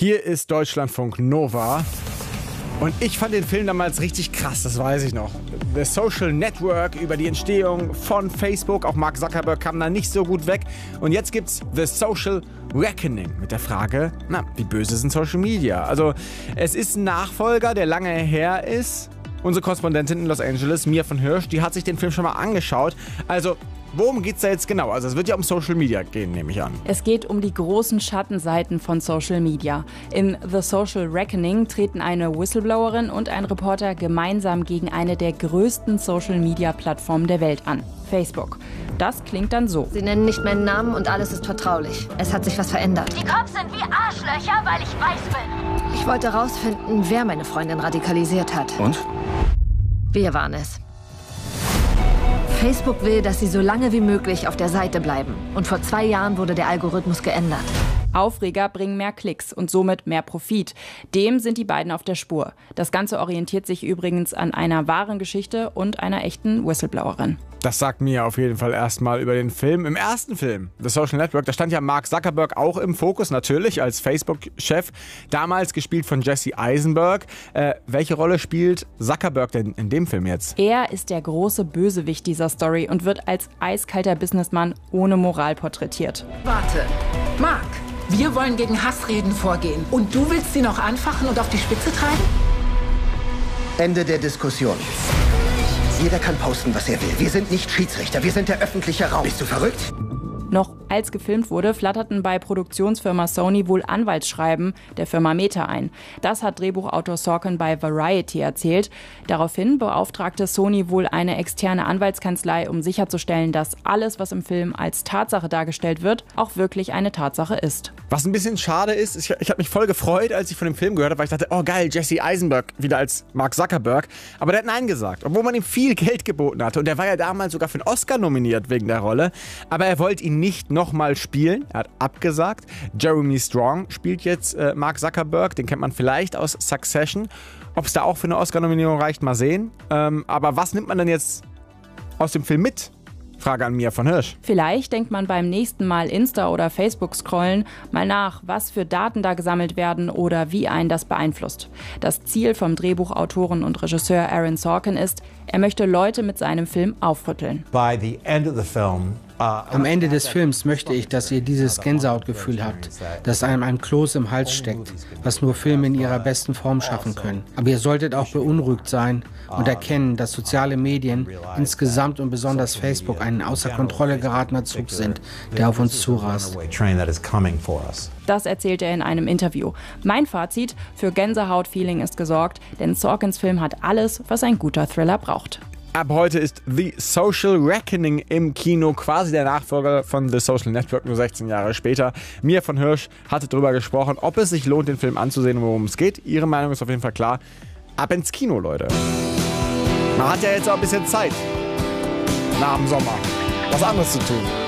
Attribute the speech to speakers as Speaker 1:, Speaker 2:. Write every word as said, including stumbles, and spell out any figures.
Speaker 1: Hier ist Deutschlandfunk Nova. Und ich fand den Film damals richtig krass, das weiß ich noch. The Social Network über die Entstehung von Facebook. Auch Mark Zuckerberg kam da nicht so gut weg. Und jetzt gibt's The Social Reckoning mit der Frage, na, wie böse sind Social Media? Also, es ist ein Nachfolger, der lange her ist. Unsere Korrespondentin in Los Angeles, Mia von Hirsch, die hat sich den Film schon mal angeschaut. Also, worum geht's da jetzt genau? Also es wird ja um Social Media gehen, nehme ich an.
Speaker 2: Es geht um die großen Schattenseiten von Social Media. In The Social Reckoning treten eine Whistleblowerin und ein Reporter gemeinsam gegen eine der größten Social Media Plattformen der Welt an, Facebook. Das klingt dann so.
Speaker 3: Sie nennen nicht meinen Namen und alles ist vertraulich. Es hat sich was verändert.
Speaker 4: Die Cops sind wie Arschlöcher, weil ich weiß bin.
Speaker 3: Ich wollte rausfinden, wer meine Freundin radikalisiert hat.
Speaker 5: Und?
Speaker 3: Wir waren es. Facebook will, dass sie so lange wie möglich auf der Seite bleiben. Und vor zwei Jahren wurde der Algorithmus geändert.
Speaker 2: Aufreger bringen mehr Klicks und somit mehr Profit. Dem sind die beiden auf der Spur. Das Ganze orientiert sich übrigens an einer wahren Geschichte und einer echten Whistleblowerin.
Speaker 1: Das sagt mir auf jeden Fall erstmal über den Film. Im ersten Film, The Social Network, da stand ja Mark Zuckerberg auch im Fokus, natürlich als Facebook-Chef. Damals gespielt von Jesse Eisenberg. Äh, welche Rolle spielt Zuckerberg denn in dem Film jetzt?
Speaker 2: Er ist der große Bösewicht dieser Story und wird als eiskalter Businessmann ohne Moral porträtiert.
Speaker 6: Warte, Mark, wir wollen gegen Hassreden vorgehen. Und du willst sie noch anfachen und auf die Spitze treiben?
Speaker 5: Ende der Diskussion. Jeder kann posten, was er will. Wir sind nicht Schiedsrichter, wir sind der öffentliche Raum. Bist du verrückt?
Speaker 2: Noch als gefilmt wurde, flatterten bei Produktionsfirma Sony wohl Anwaltsschreiben der Firma Meta ein. Das hat Drehbuchautor Sorkin bei Variety erzählt. Daraufhin beauftragte Sony wohl eine externe Anwaltskanzlei, um sicherzustellen, dass alles, was im Film als Tatsache dargestellt wird, auch wirklich eine Tatsache ist.
Speaker 1: Was ein bisschen schade ist, ich, ich habe mich voll gefreut, als ich von dem Film gehört habe, weil ich dachte, oh geil, Jesse Eisenberg wieder als Mark Zuckerberg. Aber der hat Nein gesagt, obwohl man ihm viel Geld geboten hatte. Und der war ja damals sogar für einen Oscar nominiert wegen der Rolle. Aber er wollte ihn nicht nochmal spielen. Er hat abgesagt. Jeremy Strong spielt jetzt äh, Mark Zuckerberg. Den kennt man vielleicht aus Succession. Ob es da auch für eine Oscar-Nominierung reicht, mal sehen. Ähm, aber was nimmt man denn jetzt aus dem Film mit? Frage an Mia von Hirsch.
Speaker 2: Vielleicht denkt man beim nächsten Mal Insta oder Facebook scrollen mal nach, was für Daten da gesammelt werden oder wie einen das beeinflusst. Das Ziel vom Drehbuchautoren und Regisseur Aaron Sorkin ist, er möchte Leute mit seinem Film aufrütteln.
Speaker 7: By the end of the film,
Speaker 8: Am Ende des Films möchte ich, dass ihr dieses Gänsehautgefühl habt, das einem ein Kloß im Hals steckt, was nur Filme in ihrer besten Form schaffen können. Aber ihr solltet auch beunruhigt sein und erkennen, dass soziale Medien insgesamt und besonders Facebook ein außer Kontrolle geratener Zug sind, der auf uns zurast.
Speaker 2: Das erzählt er in einem Interview. Mein Fazit: Für Gänsehaut-Feeling ist gesorgt, denn Sorkins Film hat alles, was ein guter Thriller braucht.
Speaker 1: Ab heute ist The Social Reckoning im Kino, quasi der Nachfolger von The Social Network, nur sechzehn Jahre später. Mia von Hirsch hatte darüber gesprochen, ob es sich lohnt, den Film anzusehen und worum es geht. Ihre Meinung ist auf jeden Fall klar. Ab ins Kino, Leute. Man hat ja jetzt auch ein bisschen Zeit, nach dem Sommer, was anderes zu tun.